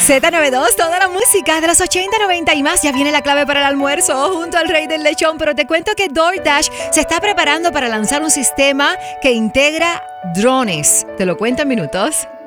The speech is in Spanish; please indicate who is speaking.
Speaker 1: Z92, toda la música de los 80, 90 y más. Ya viene la clave para el almuerzo junto al Rey del Lechón. Pero te cuento que DoorDash se está preparando para lanzar un sistema que integra drones. Te lo cuento en minutos.